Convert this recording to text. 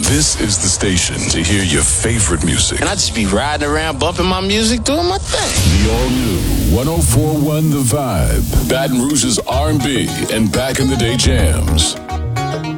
This is the station to hear your favorite music. And I just be riding around, bumping my music, doing my thing. The all-new 104.1 The Vibe. Baton Rouge's R&B and back-in-the-day jams.